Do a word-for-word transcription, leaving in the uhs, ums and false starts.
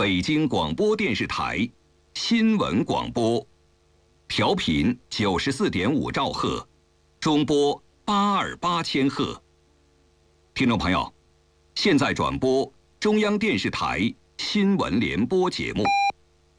北京广播电视台新闻广播，调频九十四点五兆赫，中波八二八千赫。听众朋友，现在转播中央电视台新闻联播节目。